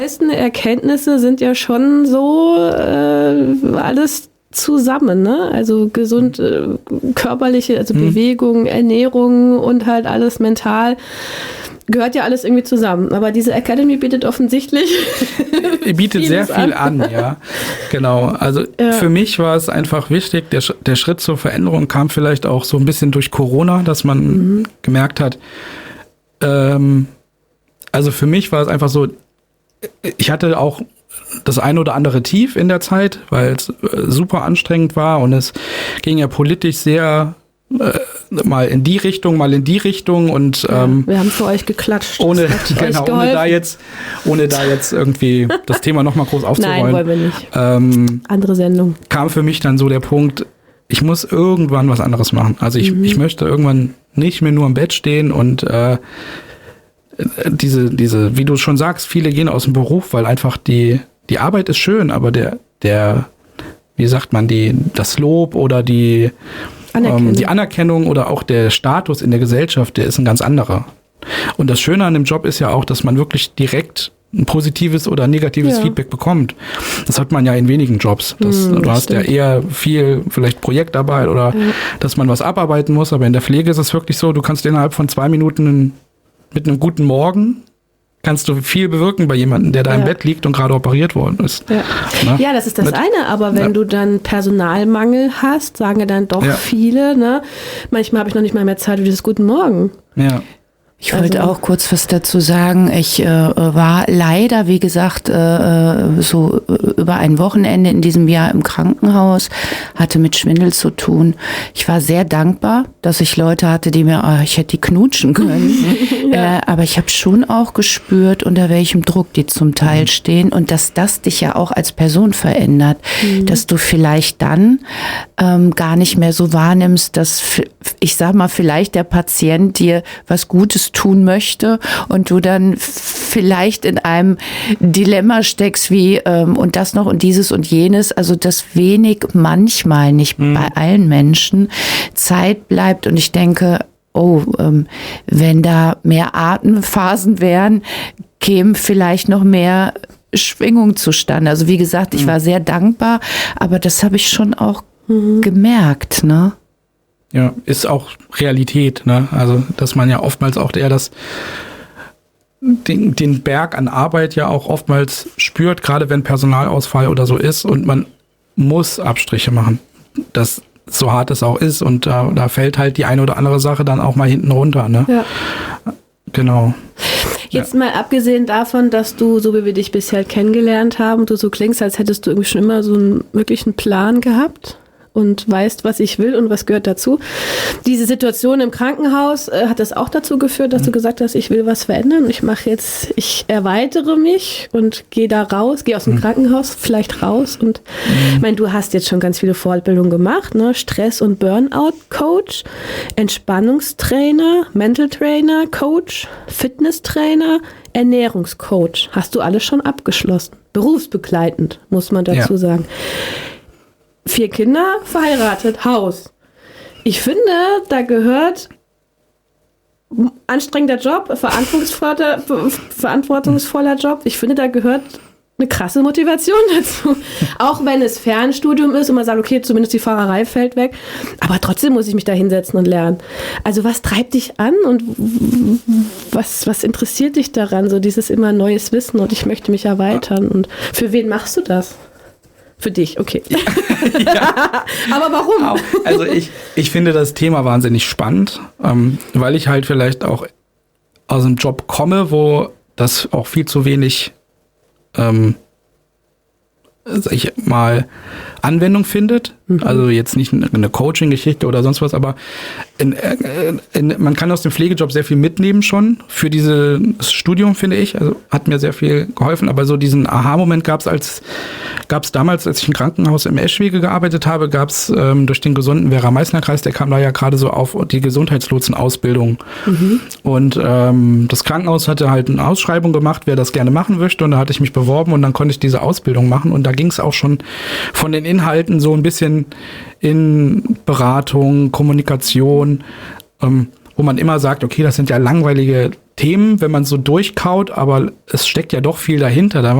meisten Erkenntnisse sind ja schon so alles zusammen, ne? Also gesund, körperliche, also Bewegung, Ernährung und halt alles mental. Gehört ja alles irgendwie zusammen. Aber diese Academy bietet offensichtlich bietet sehr viel an, ja. Genau. Also für mich war es einfach wichtig, der Schritt zur Veränderung kam vielleicht auch so ein bisschen durch Corona, dass man gemerkt hat, also für mich war es einfach so, ich hatte auch das ein oder andere Tief in der Zeit, weil es super anstrengend war und es ging ja politisch sehr mal in die Richtung und wir haben für euch geklatscht. Ohne da jetzt irgendwie das Thema nochmal groß aufzurollen. Nein, wollen wir nicht. Andere Sendung. Kam für mich dann so der Punkt, ich muss irgendwann was anderes machen. Also ich möchte irgendwann nicht mehr nur im Bett stehen und diese, wie du schon sagst, viele gehen aus dem Beruf, weil einfach die Arbeit ist schön, aber der wie sagt man, das Lob oder die Anerkennung oder auch der Status in der Gesellschaft, der ist ein ganz anderer. Und das Schöne an dem Job ist ja auch, dass man wirklich direkt ein positives oder negatives Feedback bekommt. Das hat man ja in wenigen Jobs. Du hast ja eher viel vielleicht Projektarbeit oder dass man was abarbeiten muss, aber in der Pflege ist es wirklich so, du kannst innerhalb von 2 Minuten mit einem guten Morgen kannst du viel bewirken bei jemandem, der da im Bett liegt und gerade operiert worden ist. Ja, das ist das eine, aber wenn du dann Personalmangel hast, sagen ja dann doch viele, ne? Manchmal habe ich noch nicht mal mehr Zeit für dieses Guten Morgen. Ja. Ich wollte auch kurz was dazu sagen. Ich war leider, wie gesagt, so über ein Wochenende in diesem Jahr im Krankenhaus, hatte mit Schwindel zu tun. Ich war sehr dankbar, dass ich Leute hatte, die mir, ich hätte die knutschen können. Aber ich habe schon auch gespürt, unter welchem Druck die zum Teil stehen und dass das dich ja auch als Person verändert. Dass du vielleicht dann gar nicht mehr so wahrnimmst, dass, ich sag mal, vielleicht der Patient dir was Gutes tun möchte und du dann vielleicht in einem Dilemma steckst wie und das noch und dieses und jenes, also dass wenig manchmal, nicht bei allen Menschen, Zeit bleibt und ich denke, wenn da mehr Atemphasen wären, käme vielleicht noch mehr Schwingung zustande. Also wie gesagt, ich war sehr dankbar, aber das habe ich schon auch gemerkt, ne? Ja, ist auch Realität, ne? Also, dass man ja oftmals auch eher den Berg an Arbeit ja auch oftmals spürt, gerade wenn Personalausfall oder so ist und man muss Abstriche machen. Das so hart es auch ist und da fällt halt die eine oder andere Sache dann auch mal hinten runter, ne? Ja. Genau. Jetzt mal abgesehen davon, dass du, so wie wir dich bisher kennengelernt haben, du so klingst, als hättest du irgendwie schon immer so einen wirklichen Plan gehabt und weißt, was ich will und was gehört dazu. Diese Situation im Krankenhaus, hat das auch dazu geführt, dass du gesagt hast, ich will was verändern. Ich erweitere mich und gehe da raus, gehe aus dem Krankenhaus vielleicht raus. Und ich meine, du hast jetzt schon ganz viele Fortbildungen gemacht, ne? Stress- und Burnout-Coach, Entspannungstrainer, Mental Trainer, Coach, Fitnesstrainer, Ernährungscoach. Hast du alles schon abgeschlossen. Berufsbegleitend, muss man dazu sagen. 4 Kinder, verheiratet, Haus. Ich finde, da gehört anstrengender Job, verantwortungsvoller Job. Ich finde, da gehört eine krasse Motivation dazu. Auch wenn es Fernstudium ist und man sagt, okay, zumindest die Fahrerei fällt weg. Aber trotzdem muss ich mich da hinsetzen und lernen. Also was treibt dich an und was interessiert dich daran? So dieses immer neues Wissen und ich möchte mich erweitern. Und für wen machst du das? Für dich, okay. Ja. Aber warum? Also ich finde das Thema wahnsinnig spannend, weil ich halt vielleicht auch aus einem Job komme, wo das auch viel zu wenig, sag ich mal, Anwendung findet. Also jetzt nicht eine Coaching-Geschichte oder sonst was, aber man kann aus dem Pflegejob sehr viel mitnehmen schon für dieses Studium, finde ich. Also hat mir sehr viel geholfen, aber so diesen Aha-Moment gab es damals, als ich im Krankenhaus im Eschwege gearbeitet habe, gab es durch den gesunden Werra-Meißner-Kreis, der kam da ja gerade so auf die Gesundheitslotsen-Ausbildung. Und das Krankenhaus hatte halt eine Ausschreibung gemacht, wer das gerne machen möchte, und da hatte ich mich beworben und dann konnte ich diese Ausbildung machen und da ging es auch schon von den Inhalten so ein bisschen in Beratung, Kommunikation, wo man immer sagt, okay, das sind ja langweilige Themen, wenn man so durchkaut, aber es steckt ja doch viel dahinter. Da